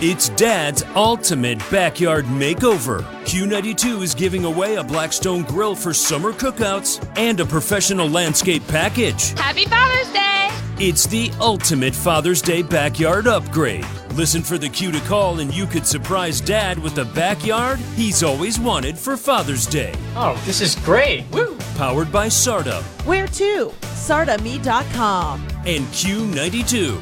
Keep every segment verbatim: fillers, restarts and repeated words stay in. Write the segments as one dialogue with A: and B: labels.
A: It's Dad's ultimate backyard makeover. Q ninety-two is giving away a Blackstone grill for summer cookouts and a professional landscape package.
B: Happy Father's Day!
A: It's the ultimate Father's Day backyard upgrade. Listen for the cue to call and you could surprise Dad with the backyard he's always wanted for Father's Day.
C: Oh, this is great! Woo!
A: Powered by Sarda.
D: Where to? sarda me dot com.
A: And Q ninety-two.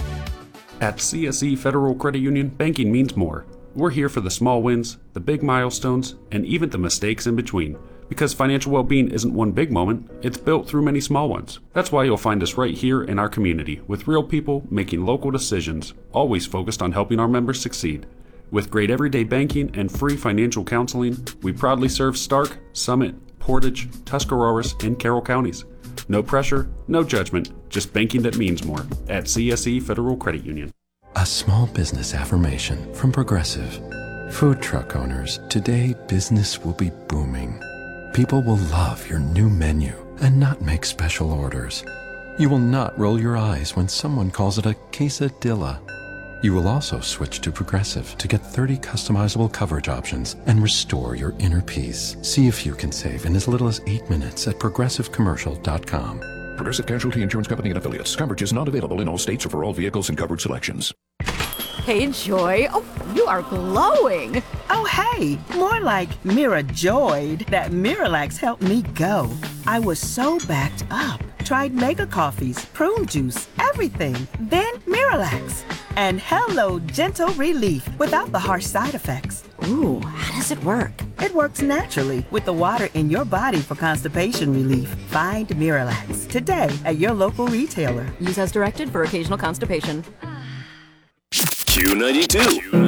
E: At C S E Federal Credit Union, banking means more. We're here for the small wins, the big milestones, and even the mistakes in between. Because financial well-being isn't one big moment, it's built through many small ones. That's why you'll find us right here in our community, with real people making local decisions, always focused on helping our members succeed. With great everyday banking and free financial counseling, we proudly serve Stark, Summit, Portage, Tuscarawas, and Carroll counties. No pressure, no judgment, just banking that means more at C S E Federal Credit Union.
F: A small business affirmation from Progressive. Food truck owners, today business will be booming. People will love your new menu and not make special orders. You will not roll your eyes when someone calls it a quesadilla. You will also switch to Progressive to get thirty customizable coverage options and restore your inner peace. See if you can save in as little as eight minutes at progressive commercial dot com.
G: Progressive Casualty Insurance Company and Affiliates. Coverage is not available in all states or for all vehicles and coverage selections.
H: Hey, Joy. Oh, you are glowing.
I: Oh, hey. More like Mira joyed that Miralax helped me go. I was so backed up. Tried mega coffees, prune juice, everything. Then Miralax. And hello, gentle relief without the harsh side effects.
H: Ooh, how does it work?
I: It works naturally with the water in your body for constipation relief. Find Miralax today at your local retailer.
H: Use as directed for occasional constipation.
A: Q ninety-two.